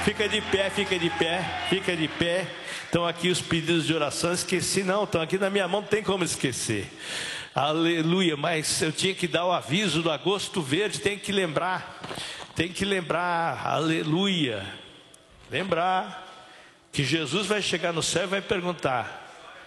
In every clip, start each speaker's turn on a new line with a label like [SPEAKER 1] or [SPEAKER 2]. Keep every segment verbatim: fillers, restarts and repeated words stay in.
[SPEAKER 1] Fica de pé, fica de pé, fica de pé. Estão aqui os pedidos de oração. Esqueci não, estão aqui na minha mão, não tem como esquecer. Aleluia, mas eu tinha que dar o aviso do agosto verde. Tem que lembrar, tem que lembrar, aleluia. Lembrar que Jesus vai chegar no céu e vai perguntar: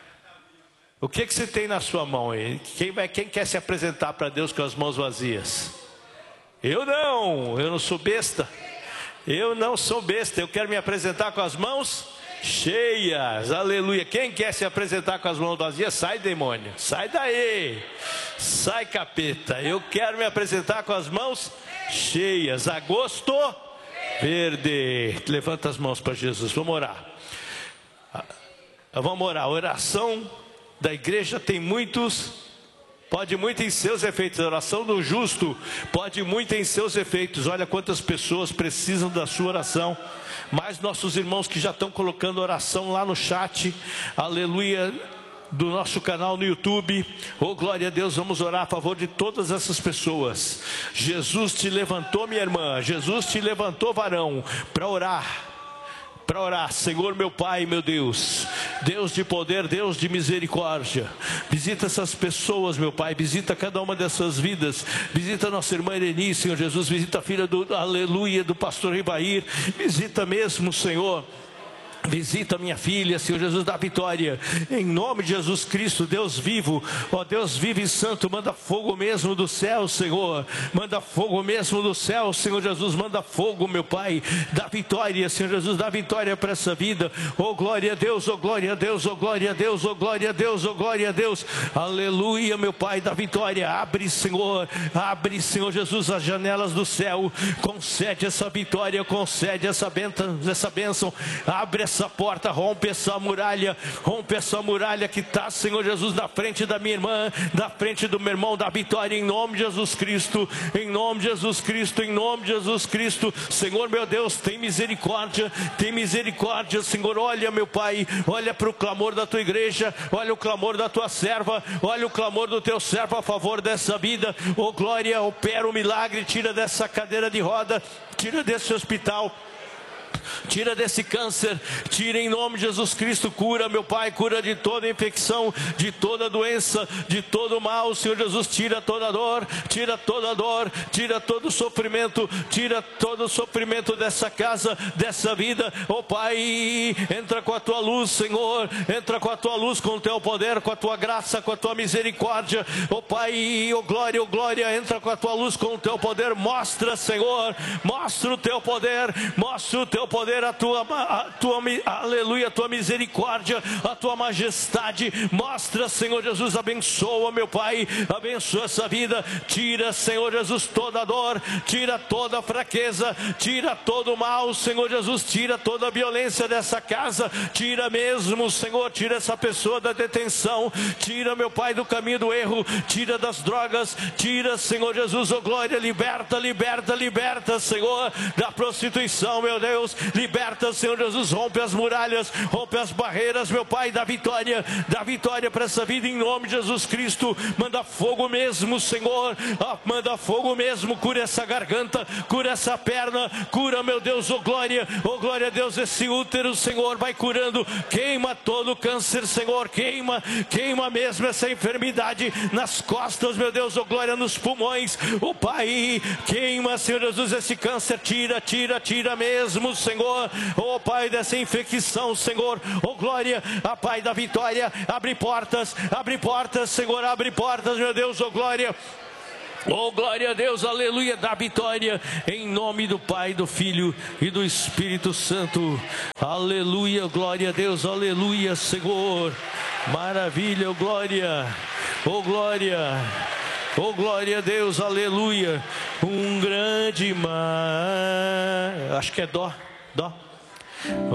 [SPEAKER 1] o que, que você tem na sua mão aí? Quem, vai, quem quer se apresentar para Deus com as mãos vazias? Eu não, eu não sou besta. Eu não sou besta, eu quero me apresentar com as mãos cheias, aleluia. Quem quer se apresentar com as mãos vazias, sai demônio, sai daí, sai capeta. Eu quero me apresentar com as mãos cheias, agosto verde. Levanta as mãos para Jesus, vamos orar. Vamos orar, a oração da igreja tem muitos... Pode muito em seus efeitos, a oração do justo pode muito em seus efeitos. Olha quantas pessoas precisam da sua oração. Mais nossos irmãos que já estão colocando oração lá no chat, aleluia, do nosso canal no YouTube. Oh glória a Deus, vamos orar a favor de todas essas pessoas. Jesus te levantou, minha irmã, Jesus te levantou, varão, para orar. Para orar, Senhor meu Pai, meu Deus, Deus de poder, Deus de misericórdia, visita essas pessoas, meu Pai, visita cada uma dessas vidas, visita nossa irmã Ireni, Senhor Jesus, visita a filha do, aleluia, do pastor Ribair, visita mesmo, Senhor. Visita minha filha, Senhor Jesus da vitória, em nome de Jesus Cristo, Deus vivo, ó Deus vivo e santo, manda fogo mesmo do céu, Senhor, manda fogo mesmo do céu, Senhor Jesus, manda fogo, meu Pai, da vitória, Senhor Jesus, da vitória para essa vida, oh glória a Deus, oh glória a Deus, oh glória a Deus, oh glória a Deus, oh glória a Deus, aleluia, meu Pai, da vitória, abre, Senhor, abre, Senhor Jesus, as janelas do céu, concede essa vitória, concede essa bênção, essa bênção, abre essa porta, rompe essa muralha, rompe essa muralha que está, Senhor Jesus, na frente da minha irmã, na frente do meu irmão, da vitória, em nome de Jesus Cristo, em nome de Jesus Cristo, em nome de Jesus Cristo, Senhor meu Deus, tem misericórdia, tem misericórdia, Senhor, olha meu Pai, olha para o clamor da tua igreja, olha o clamor da tua serva, olha o clamor do teu servo a favor dessa vida, oh glória, opera o milagre, tira dessa cadeira de roda, tira desse hospital, tira desse câncer, tira em nome de Jesus Cristo, cura meu Pai, cura de toda infecção, de toda doença, de todo mal, Senhor Jesus, tira toda dor, tira toda dor, tira todo sofrimento, tira todo sofrimento dessa casa, dessa vida, oh Pai, entra com a tua luz, Senhor, entra com a tua luz, com o teu poder, com a tua graça, com a tua misericórdia, oh Pai, oh glória, oh glória, entra com a tua luz, com o teu poder, mostra, Senhor, mostra o teu poder, mostra o teu poder, a tua, a tua, aleluia, a tua misericórdia, a tua majestade, mostra, Senhor Jesus, abençoa, meu Pai, abençoa essa vida, tira, Senhor Jesus, toda dor, tira toda fraqueza, tira todo mal, Senhor Jesus, tira toda a violência dessa casa, tira mesmo, Senhor, tira essa pessoa da detenção, tira, meu Pai, do caminho do erro, tira das drogas, tira, Senhor Jesus, oh glória, liberta, liberta, liberta, Senhor, da prostituição, meu Deus, liberta, Senhor Jesus, rompe as muralhas, rompe as barreiras, meu Pai, da vitória, da vitória para essa vida, em nome de Jesus Cristo, manda fogo mesmo, Senhor, ah, manda fogo mesmo, cura essa garganta, cura essa perna, cura, meu Deus, oh glória, oh glória a Deus, esse útero, Senhor, vai curando, queima todo o câncer, Senhor, queima, queima mesmo essa enfermidade nas costas, meu Deus, oh glória, nos pulmões, oh Pai, queima, Senhor Jesus, esse câncer, tira, tira, tira mesmo, Senhor, oh Pai, dessa infecção, Senhor, oh glória, a Pai da vitória, abre portas, abre portas, Senhor, abre portas, meu Deus, oh glória, oh glória a Deus, aleluia, da vitória, em nome do Pai, do Filho e do Espírito Santo, aleluia, glória a Deus, aleluia, Senhor, maravilha, oh glória, oh glória, oh glória a Deus, aleluia, um grande mar, acho que é dó, dó.